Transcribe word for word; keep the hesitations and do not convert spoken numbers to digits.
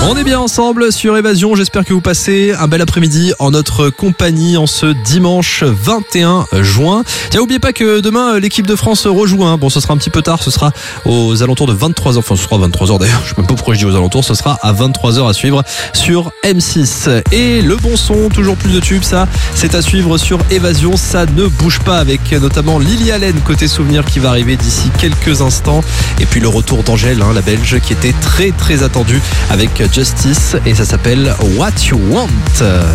On est bien ensemble sur Évasion, j'espère que vous passez un bel après-midi en notre compagnie en ce dimanche vingt et un juin. Tiens, n'oubliez pas que demain l'équipe de France rejoue, hein. Bon, ce sera un petit peu tard, ce sera aux alentours de vingt-trois heures, enfin ce sera vingt-trois heures d'ailleurs, je sais même pas pourquoi je dis aux alentours, ce sera à vingt-trois heures à suivre sur M six. Et le bon son, toujours plus de tubes, ça c'est à suivre sur Évasion, ça ne bouge pas, avec notamment Lily Allen côté souvenir qui va arriver d'ici quelques instants. Et puis le retour d'Angèle, hein, la Belge, qui était très très attendue avec Justice, et ça s'appelle What You Want.